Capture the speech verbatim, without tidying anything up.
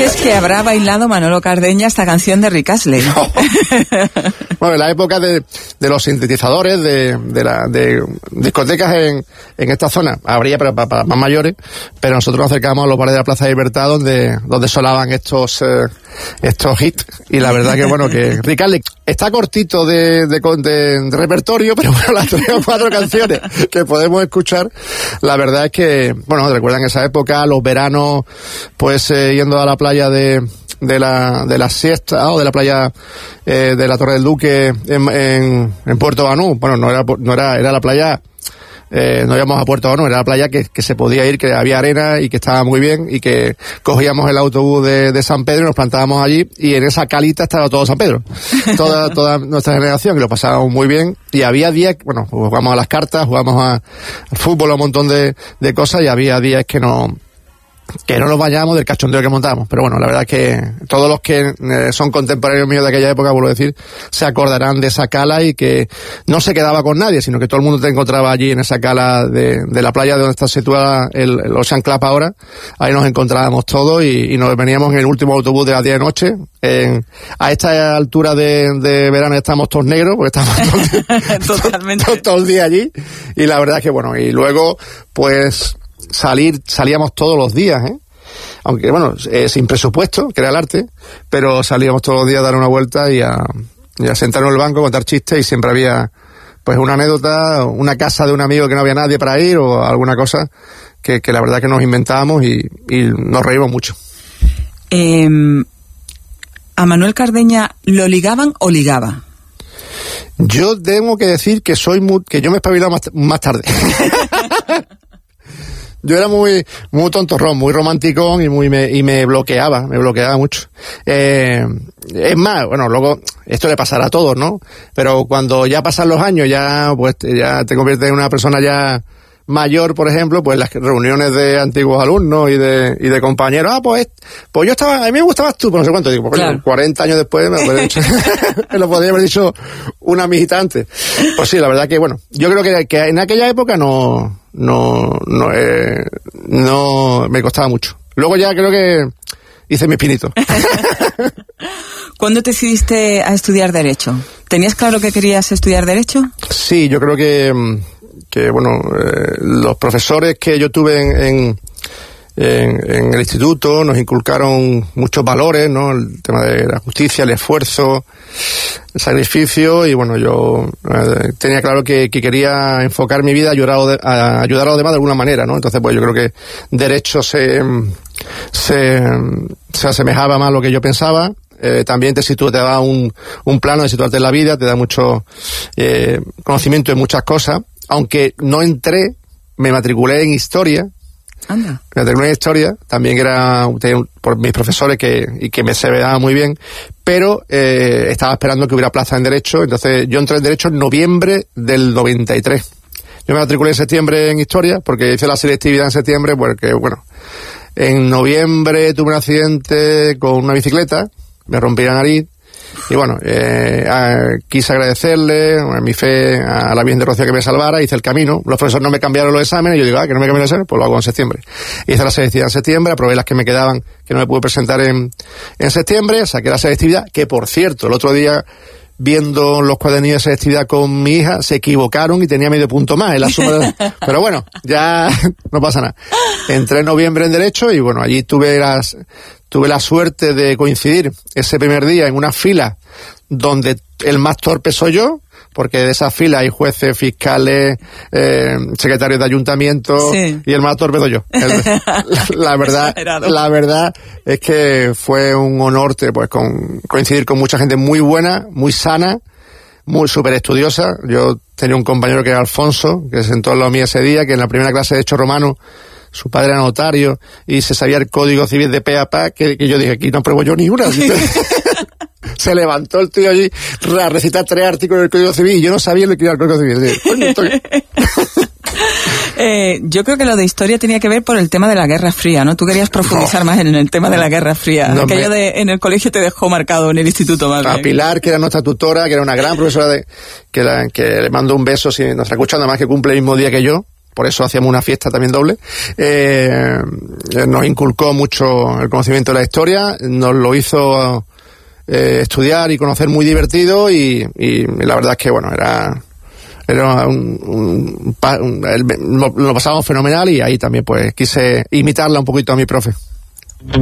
dices que habrá bailado Manolo Cardeña esta canción de Rick Astley. No. Bueno, en la época de, de los sintetizadores, de, de, la, de discotecas en, en esta zona, habría para, para, para más mayores, pero nosotros nos acercamos a los bares de la Plaza de Libertad donde, donde sonaban estos, eh, estos hits, y la verdad que bueno, que Rick Astley está cortito de, de, de, de repertorio, pero bueno, las tres o cuatro canciones que podemos escuchar, la verdad es que, bueno, recuerdan esa época, los veranos, pues eh, yendo a la playa de de la de la siesta o de la playa eh, de la Torre del Duque en, en, en Puerto Banú. Bueno, no era no era era la playa, eh, no íbamos a Puerto Banú, era la playa que, que se podía ir, que había arena y que estaba muy bien, y que cogíamos el autobús de, de San Pedro y nos plantábamos allí, y en esa calita estaba todo San Pedro, toda toda nuestra generación, que lo pasábamos muy bien. Y había días, bueno, jugamos a las cartas, jugamos a, al fútbol, a un montón de, de cosas, y había días que no que no nos vayamos del cachondeo que montamos. Pero bueno, la verdad es que todos los que eh, son contemporáneos míos de aquella época, vuelvo a decir, se acordarán de esa cala, y que no se quedaba con nadie, sino que todo el mundo te encontraba allí en esa cala de, de la playa donde está situada el, el Ocean Club ahora. Ahí nos encontrábamos todos, y, y nos veníamos en el último autobús de las diez de noche. En, a esta altura de, de verano estamos todos negros, porque estamos todo, Totalmente. todo, todo el día allí. Y la verdad es que bueno, y luego pues salir, salíamos todos los días, ¿eh? Aunque bueno, eh, sin presupuesto, que era el arte, pero salíamos todos los días a dar una vuelta y a, y a sentarnos en el banco, contar chistes, y siempre había pues una anécdota, una casa de un amigo que no había nadie para ir, o alguna cosa que, que la verdad que nos inventábamos, y, y nos reímos mucho. Eh, ¿A Manuel Cardeña lo ligaban o ligaba? Yo tengo que decir que soy muy, que yo me he espabilado más, más tarde. Yo era muy muy tontorrón, muy romanticón, y muy me, y me bloqueaba, me bloqueaba mucho. Eh, es más, bueno, luego esto le pasará a todos, ¿no? Pero cuando ya pasan los años, ya pues ya te conviertes en una persona ya mayor, por ejemplo, pues las reuniones de antiguos alumnos y de y de compañeros, ah, pues pues yo estaba, a mí me gustabas tú, pero no sé cuánto, digo, pues claro, cuarenta años después me lo podría, dicho, me lo podría haber dicho una amiguita antes. Pues sí, la verdad que bueno, yo creo que, que en aquella época no no no eh, no me costaba mucho. Luego ya creo que hice mis pinitos. ¿Cuándo te decidiste a estudiar Derecho? ¿Tenías claro que querías estudiar Derecho? Sí, yo creo que que bueno, eh, los profesores que yo tuve en, en, en, en el instituto nos inculcaron muchos valores, ¿no? El tema de la justicia, el esfuerzo, el sacrificio, y bueno, yo eh, tenía claro que, que quería enfocar mi vida a ayudar a, los de, a ayudar a los demás de alguna manera, ¿no? Entonces, pues yo creo que Derecho se, se, se asemejaba más a lo que yo pensaba. Eh, también te sitúa, te da un, un plano de situarte en la vida, te da mucho eh, conocimiento de muchas cosas. Aunque no entré, me matriculé en Historia. Anda. Me matriculé en Historia, también era por mis profesores que, y que me se me daba muy bien, pero eh, estaba esperando que hubiera plaza en Derecho. Entonces yo entré en Derecho en noviembre del noventa y tres. Yo me matriculé en septiembre en Historia, porque hice la selectividad en septiembre, porque bueno, en noviembre tuve un accidente con una bicicleta, me rompí la nariz. Y bueno, eh, a, quise agradecerle a mi fe, a la Virgen de Rocío, que me salvara, hice el camino. Los profesores no me cambiaron los exámenes, y yo digo, ah, que no me cambian los exámenes, pues lo hago en septiembre. Hice la selectividad en septiembre, aprobé las que me quedaban, que no me pude presentar en, en septiembre, saqué la selectividad, que por cierto, el otro día, viendo los cuadernillos de selectividad con mi hija, se equivocaron y tenía medio punto más en la suma de... Pero bueno, ya no pasa nada. Entré en noviembre en Derecho, y bueno, allí tuve las... Tuve la suerte de coincidir ese primer día en una fila donde el más torpe soy yo, porque de esa fila hay jueces, fiscales, eh, secretarios de ayuntamiento, sí, y el más torpe soy yo. El, la, la verdad, la verdad es que fue un honor pues con, coincidir con mucha gente muy buena, muy sana, muy súper estudiosa. Yo tenía un compañero que era Alfonso, que se sentó al lado mío ese día, que en la primera clase de Derecho Romano su padre era notario y se sabía el Código Civil de pe a pa, que, que yo dije, aquí no apruebo yo ni una. Se levantó el tío allí a recitar tres artículos del Código Civil, y yo no sabía lo que era el Código Civil. Dije, coño, estoy... eh, yo creo que lo de Historia tenía que ver por el tema de la Guerra Fría, ¿no? Tú querías profundizar no, más en el tema de la Guerra Fría. No, Aquello me... de en el colegio te dejó marcado, en el instituto más a bien. Pilar, que era nuestra tutora, que era una gran profesora, de que, la, que le mando un beso si nos está escuchando, además que cumple el mismo día que yo, por eso hacíamos una fiesta también doble. Eh, nos inculcó mucho el conocimiento de la historia, nos lo hizo eh, estudiar y conocer muy divertido y, y la verdad es que, bueno, era... Era un, un, un, un, lo, lo pasábamos fenomenal y ahí también pues quise imitarla un poquito a mi profe.